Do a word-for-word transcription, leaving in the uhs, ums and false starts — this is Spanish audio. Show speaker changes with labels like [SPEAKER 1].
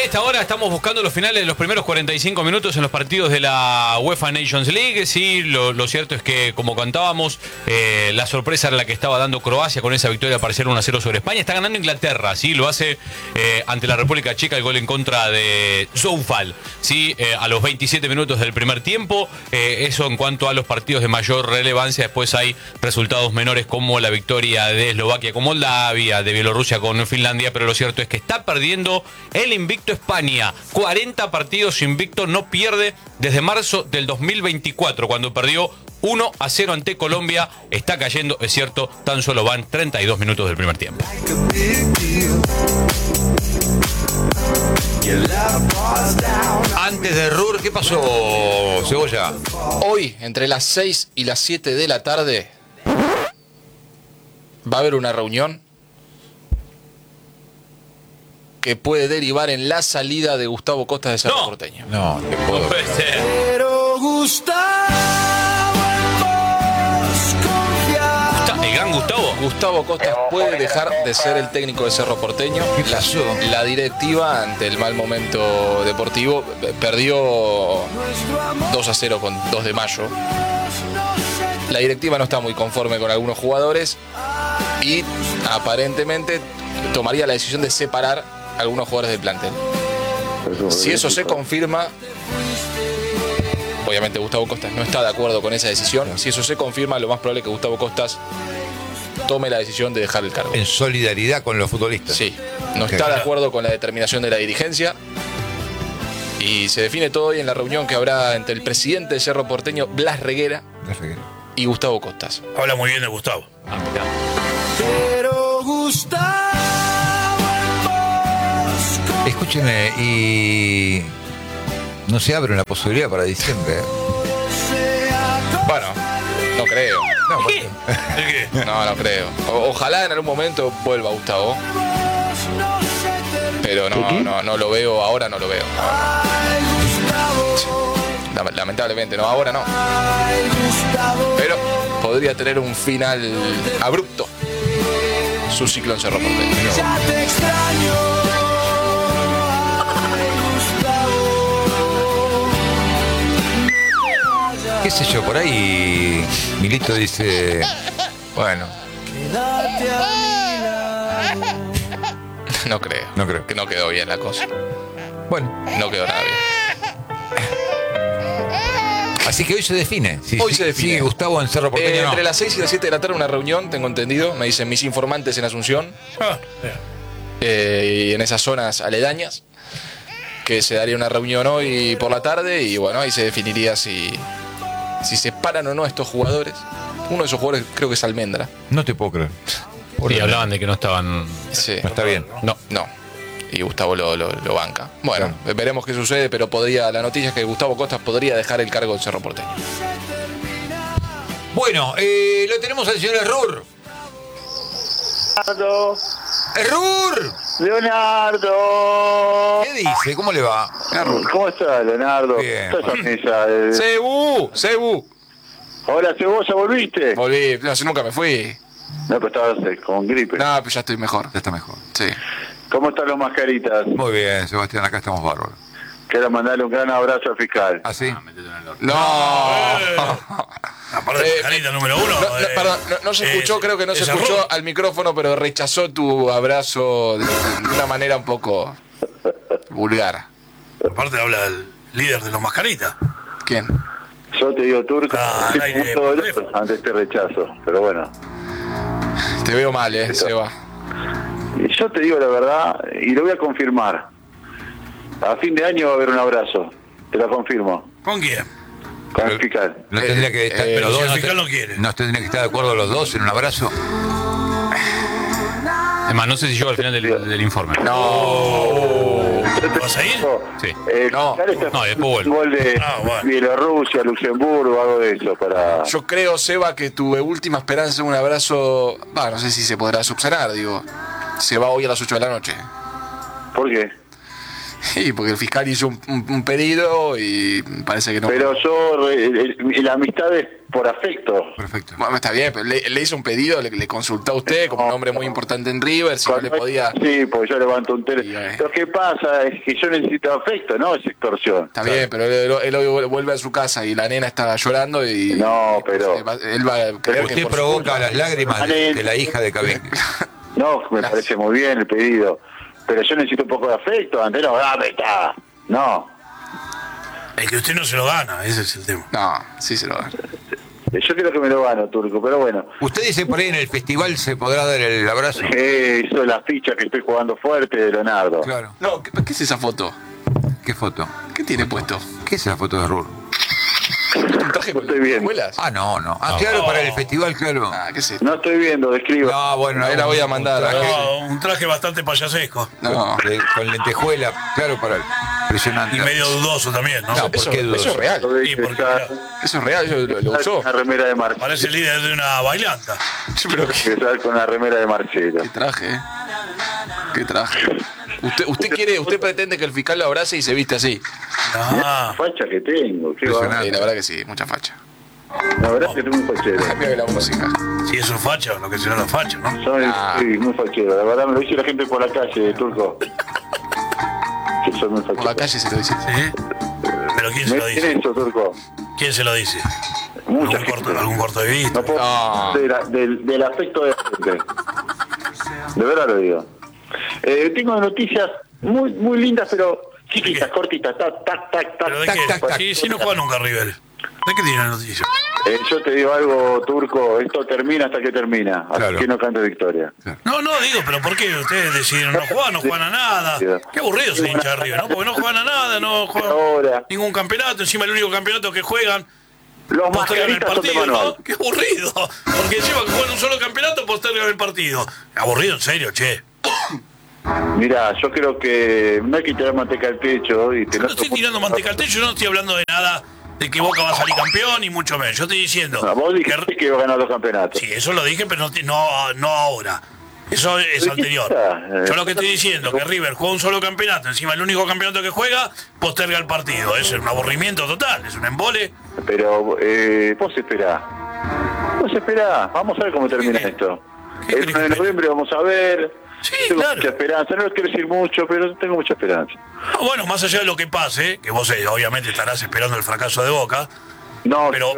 [SPEAKER 1] esta hora estamos buscando los finales de los primeros cuarenta y cinco minutos en los partidos de la UEFA Nations League. Sí, lo, lo cierto es que, como contábamos, eh, la sorpresa era la que estaba dando Croacia con esa victoria parcial uno a cero sobre España. Está ganando Inglaterra, sí, lo hace eh, ante la República Checa, el gol en contra de Zoufal, sí, eh, a los veintisiete minutos del primer tiempo. Eh, eso en cuanto a los partidos de mayor relevancia. Después hay resultados menores como la victoria de Eslovaquia con Moldavia, de Bielorrusia con Finlandia, pero lo cierto es que está perdiendo el invicto España. cuarenta partidos invicto, no pierde desde marzo del dos mil veinticuatro, cuando perdió uno a cero ante Colombia. Está cayendo, es cierto, tan solo van treinta y dos minutos del primer tiempo.
[SPEAKER 2] Antes de Ruhr, ¿qué pasó, Cebolla?
[SPEAKER 3] Hoy, entre las seis y las siete de la tarde, va a haber una reunión que puede derivar en la salida de Gustavo Costas de Cerro
[SPEAKER 1] No.
[SPEAKER 3] Porteño.
[SPEAKER 2] No, te puedo.
[SPEAKER 1] No puede ser.
[SPEAKER 4] Pero Gustavo,
[SPEAKER 1] Gusta- El gran Gustavo.
[SPEAKER 3] Gustavo Costas puede dejar de ser el técnico de Cerro Porteño.
[SPEAKER 2] ¿Qué pasó?
[SPEAKER 3] La, la directiva, ante el mal momento deportivo, perdió dos a cero con dos de mayo. La directiva no está muy conforme con algunos jugadores y aparentemente tomaría la decisión de separar a algunos jugadores del plantel. Si eso se confirma, obviamente Gustavo Costas no está de acuerdo con esa decisión. Si eso se confirma, lo más probable es que Gustavo Costas tome la decisión de dejar el cargo.
[SPEAKER 2] En solidaridad con los futbolistas.
[SPEAKER 3] Sí, no está de acuerdo con la determinación de la dirigencia. Y se define todo hoy en la reunión que habrá entre el presidente de Cerro Porteño, Blas Reguera, y Gustavo Costas.
[SPEAKER 5] Habla muy bien de Gustavo.
[SPEAKER 1] Ah, mirá.
[SPEAKER 4] pero Gustavo
[SPEAKER 2] Escúcheme, y no se abre una posibilidad para diciembre. ¿eh?
[SPEAKER 3] Bueno, no creo.
[SPEAKER 2] No,
[SPEAKER 1] ¿Qué?
[SPEAKER 5] ¿El qué?
[SPEAKER 3] No, no creo. O- ojalá en algún momento vuelva Gustavo. Pero no, no, no lo veo, ahora no lo veo. Lam- Lamentablemente, no, ahora no. Pero podría tener un final abrupto su ciclo en Cerro Porteño.
[SPEAKER 4] ya te extraño.
[SPEAKER 2] qué sé yo, por ahí Milito dice, bueno,
[SPEAKER 4] Quédate a mi lado.
[SPEAKER 3] No creo.
[SPEAKER 2] No creo.
[SPEAKER 3] Que no quedó bien la cosa.
[SPEAKER 2] bueno,
[SPEAKER 3] No quedó nada bien.
[SPEAKER 2] así que hoy se define. Si
[SPEAKER 3] Hoy
[SPEAKER 2] si-
[SPEAKER 3] se define.
[SPEAKER 2] sigue Gustavo en Cerro Porteño,
[SPEAKER 3] Eh,
[SPEAKER 2] no.
[SPEAKER 3] entre las seis y las siete de la tarde una reunión, tengo entendido, me dicen mis informantes en Asunción,
[SPEAKER 5] Ah, bien.
[SPEAKER 3] eh, y en esas zonas aledañas, que se daría una reunión hoy por la tarde y bueno, ahí se definiría si, si se paran o no estos jugadores. Uno de esos jugadores creo que es Almendra.
[SPEAKER 2] No te puedo creer.
[SPEAKER 1] Y hablaban de que no estaban.
[SPEAKER 3] Sí.
[SPEAKER 2] No está bien.
[SPEAKER 1] No.
[SPEAKER 3] No. Y Gustavo lo, lo, lo banca. Bueno, veremos qué sucede, pero podría, la noticia es que Gustavo Costas podría dejar el cargo del Cerro Porteño.
[SPEAKER 2] Bueno, eh, lo tenemos al señor Errur.
[SPEAKER 6] Leonardo,
[SPEAKER 2] ¡Errur!
[SPEAKER 6] Leonardo.
[SPEAKER 2] ¿Qué dice? ¿Cómo le va?
[SPEAKER 6] ¿Cómo estás, Leonardo?
[SPEAKER 2] Bien.
[SPEAKER 6] ¿Qué sos esa, eh?
[SPEAKER 3] ¡Cebu! ¡Cebu!
[SPEAKER 6] Hola, Cebolla, ¿volviste?
[SPEAKER 3] Volví, no, si nunca me fui.
[SPEAKER 6] No, pero estabas eh, con gripe.
[SPEAKER 3] No, pero ya estoy mejor.
[SPEAKER 2] Ya está mejor.
[SPEAKER 3] Sí.
[SPEAKER 6] ¿Cómo están los mascaritas?
[SPEAKER 2] Muy bien, Sebastián, acá estamos bárbaros.
[SPEAKER 6] Quiero mandarle un gran abrazo al fiscal.
[SPEAKER 2] ¿Ah, sí?
[SPEAKER 3] No.
[SPEAKER 5] Aparte de
[SPEAKER 3] Eh,
[SPEAKER 5] mascarita número uno.
[SPEAKER 3] No, no,
[SPEAKER 5] eh,
[SPEAKER 3] perdón, no, no se escuchó,
[SPEAKER 5] es-
[SPEAKER 3] creo que no se
[SPEAKER 5] es
[SPEAKER 3] escuchó
[SPEAKER 5] error.
[SPEAKER 3] al micrófono, pero rechazó tu abrazo de, de una manera un poco vulgar.
[SPEAKER 5] Aparte habla el líder de los mascaritas.
[SPEAKER 3] ¿Quién?
[SPEAKER 6] Yo te digo, Turco,
[SPEAKER 5] Ah,
[SPEAKER 6] sí,
[SPEAKER 5] al aire,
[SPEAKER 6] punto de
[SPEAKER 5] por
[SPEAKER 6] luz
[SPEAKER 5] teléfono.
[SPEAKER 6] ante este rechazo. Pero bueno,
[SPEAKER 3] Te veo mal, eh, Seba.
[SPEAKER 6] y yo te digo la verdad y lo voy a confirmar. A fin de año va a haber un abrazo. Te lo confirmo.
[SPEAKER 5] ¿Con quién?
[SPEAKER 6] Con el
[SPEAKER 2] Pero-
[SPEAKER 6] fiscal.
[SPEAKER 2] No tendría que estar,
[SPEAKER 3] eh,
[SPEAKER 2] pero
[SPEAKER 5] si
[SPEAKER 2] dos
[SPEAKER 5] el
[SPEAKER 2] no
[SPEAKER 5] fiscal
[SPEAKER 2] te-
[SPEAKER 5] no quiere.
[SPEAKER 2] ¿Nos tendrían que estar de acuerdo los dos en un abrazo?
[SPEAKER 1] Es más, no sé si llegó al final del, del informe.
[SPEAKER 3] No.
[SPEAKER 5] ¿Vas a ir?
[SPEAKER 1] Sí.
[SPEAKER 6] Eh,
[SPEAKER 3] No.
[SPEAKER 6] fiscal está
[SPEAKER 1] No, después vuelvo.
[SPEAKER 6] un gol de
[SPEAKER 5] Ah, bueno.
[SPEAKER 6] Bielorrusia, Luxemburgo, algo de eso para.
[SPEAKER 3] Yo creo, Seba, que tu última esperanza en un abrazo, va, no sé si se podrá subsanar, digo. Se va hoy a las ocho de la noche.
[SPEAKER 6] ¿Por qué?
[SPEAKER 3] Sí, porque el fiscal hizo un, un- un pedido y parece que no.
[SPEAKER 6] Pero yo, eh, eh, la amistad es por afecto.
[SPEAKER 2] Perfecto.
[SPEAKER 3] Bueno, está bien, pero le, le hizo un pedido, le, le consultó a usted como un hombre muy importante en River, si no le
[SPEAKER 6] Cuando-
[SPEAKER 3] podía.
[SPEAKER 6] Sí, porque yo levanto un tele.
[SPEAKER 3] Y, eh.
[SPEAKER 6] Lo que pasa es que yo necesito afecto, no es extorsión.
[SPEAKER 3] Está bien, pero él, él hoy vuelve a su casa y la nena está llorando y.
[SPEAKER 6] No, pero-
[SPEAKER 3] Él va, él va a creer que
[SPEAKER 2] Usted
[SPEAKER 3] por su
[SPEAKER 2] provoca
[SPEAKER 3] culpa-
[SPEAKER 2] las lágrimas de, de la hija de Cavini.
[SPEAKER 6] No, me parece muy bien el pedido. Pero yo necesito un poco de afecto, antes no, dame, está. No.
[SPEAKER 5] Es que usted no se lo gana, ese es el tema.
[SPEAKER 3] No, sí se lo da.
[SPEAKER 6] Yo creo que me lo gano, Turco, pero bueno.
[SPEAKER 2] Usted dice por ahí en el festival se podrá dar el abrazo.
[SPEAKER 6] Eh, eso es la ficha que estoy jugando fuerte de Leonardo.
[SPEAKER 2] Claro.
[SPEAKER 3] No, ¿qué, qué es esa foto?
[SPEAKER 2] ¿Qué foto?
[SPEAKER 3] ¿Qué tiene puesto?
[SPEAKER 2] ¿Qué es la foto de Rur?
[SPEAKER 3] ¿Un traje
[SPEAKER 6] No
[SPEAKER 3] con
[SPEAKER 6] estoy bien.
[SPEAKER 3] escuelas?
[SPEAKER 2] Ah, no, no. Ah, claro, para el festival, claro.
[SPEAKER 3] Ah, ¿qué es esto?
[SPEAKER 6] No estoy viendo, describo.
[SPEAKER 2] No, bueno,
[SPEAKER 3] Ahí la voy a
[SPEAKER 2] un-
[SPEAKER 3] mandar,
[SPEAKER 2] un traje
[SPEAKER 5] No, un traje bastante payasesco.
[SPEAKER 3] No,
[SPEAKER 2] de- con lentejuela, claro, para el. Impresionante.
[SPEAKER 5] Y medio dudoso también, ¿no?
[SPEAKER 2] No, ¿por
[SPEAKER 3] eso,
[SPEAKER 2] qué
[SPEAKER 3] eso
[SPEAKER 2] dudoso?
[SPEAKER 3] es real.
[SPEAKER 6] Yo
[SPEAKER 5] Sí,
[SPEAKER 6] dije,
[SPEAKER 5] porque
[SPEAKER 6] ya-
[SPEAKER 5] mirá,
[SPEAKER 3] Eso es real, eso lo, lo usó.
[SPEAKER 6] Una remera de Marcelo.
[SPEAKER 5] parece el líder de una bailanta.
[SPEAKER 3] Pero qué,
[SPEAKER 6] Que sale con la remera de Marcelo.
[SPEAKER 3] qué traje, ¿eh? Qué traje. Usted, usted quiere, usted pretende que el fiscal lo abrace y se viste así.
[SPEAKER 5] Ah,
[SPEAKER 6] Facha que tengo, qué va.
[SPEAKER 2] Impresionante.
[SPEAKER 3] Sí, la verdad que sí, mucha facha.
[SPEAKER 6] La verdad que tengo un fachero.
[SPEAKER 3] Cambio de la música.
[SPEAKER 5] si es un facha, lo que será la facha, ¿no?
[SPEAKER 6] Soy
[SPEAKER 3] Ah.
[SPEAKER 6] sí, muy fachero. La verdad me lo dice la gente por la calle, Turco. Que soy muy
[SPEAKER 3] Por la
[SPEAKER 6] fachero.
[SPEAKER 3] calle se lo dice.
[SPEAKER 5] ¿Sí? ¿Pero quién se
[SPEAKER 6] ¿Me
[SPEAKER 5] lo
[SPEAKER 6] tiene
[SPEAKER 5] dice?
[SPEAKER 6] eso, Turco?
[SPEAKER 5] ¿Quién se lo dice?
[SPEAKER 6] Mucha
[SPEAKER 5] ¿Algún corto,
[SPEAKER 6] gente.
[SPEAKER 5] algún corto de vista?
[SPEAKER 6] No puedo
[SPEAKER 3] No.
[SPEAKER 6] de la- del, del afecto de la gente. De verdad lo digo. Eh, tengo noticias muy muy lindas, pero chiquitas, cortitas. Tac, tac, tac, tac.
[SPEAKER 5] ¿Pero de
[SPEAKER 2] tac,
[SPEAKER 5] qué?
[SPEAKER 2] tac, tac.
[SPEAKER 5] Sí, sí no juega nunca River. ¿De qué tiene la noticia?
[SPEAKER 6] Eh, yo te digo algo, Turco. Esto termina hasta que termina. Así
[SPEAKER 2] Claro.
[SPEAKER 6] que no cante victoria.
[SPEAKER 5] No, no, digo, pero ¿por qué ustedes decidieron no jugar, no juegan a nada? Qué aburrido ser hincha de River, ¿no? Porque no juegan a nada, no juegan
[SPEAKER 6] Ahora,
[SPEAKER 5] ningún campeonato, encima el único campeonato que juegan,
[SPEAKER 6] los
[SPEAKER 5] postergan el
[SPEAKER 6] mascaritas son de
[SPEAKER 5] partido,
[SPEAKER 6] manual.
[SPEAKER 5] ¿no? Qué aburrido. Porque encima que juegan un solo campeonato, postergan el partido. Aburrido, en serio, che.
[SPEAKER 6] Mira, yo creo que no hay que tirar manteca al techo. Y
[SPEAKER 5] Yo no estoy tirando manteca al techo, yo no estoy hablando de nada de que Boca va a salir campeón, ni mucho menos. Yo estoy diciendo...
[SPEAKER 6] No, vos
[SPEAKER 5] que-
[SPEAKER 6] dijiste que iba a ganar los campeonatos.
[SPEAKER 5] Sí, eso lo dije, pero no, ti- no, no ahora. Eso es
[SPEAKER 6] ¿De qué
[SPEAKER 5] anterior.
[SPEAKER 6] está?
[SPEAKER 5] Yo lo que estoy diciendo, que River juega un solo campeonato, encima el único campeonato que juega, posterga el partido. Es un aburrimiento total, es un embole.
[SPEAKER 6] Pero eh, vos esperá. Vos esperá. Vamos a ver cómo termina
[SPEAKER 5] ¿Qué?
[SPEAKER 6] esto.
[SPEAKER 5] ¿Qué
[SPEAKER 6] El
[SPEAKER 5] querés
[SPEAKER 6] uno de
[SPEAKER 5] que
[SPEAKER 6] noviembre vamos a ver.
[SPEAKER 5] Sí,
[SPEAKER 6] tengo
[SPEAKER 5] claro.
[SPEAKER 6] mucha esperanza. No quiero decir mucho, pero tengo mucha esperanza.
[SPEAKER 5] Ah, bueno, más allá de lo que pase, que vos eh, obviamente estarás esperando el fracaso de Boca,
[SPEAKER 6] No,
[SPEAKER 5] pero